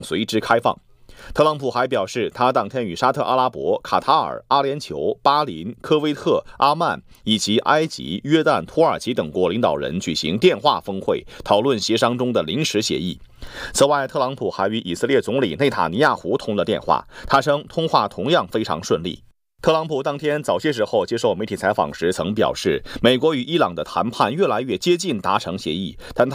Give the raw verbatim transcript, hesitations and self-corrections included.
随之开放。特朗普还表示，他当天与沙特阿拉伯、卡塔尔、阿联酋、巴林、科威特、阿曼以及埃及、约旦、土耳其等国领导人举行电话峰会，讨论协商中的临时协议。此外，特朗普还与以色列总理内塔尼亚胡通了电话，他称通话同样非常顺利。特朗普当天早些时候接受媒体采访时曾表示，美国与伊朗的谈判越来越接近达成协议，但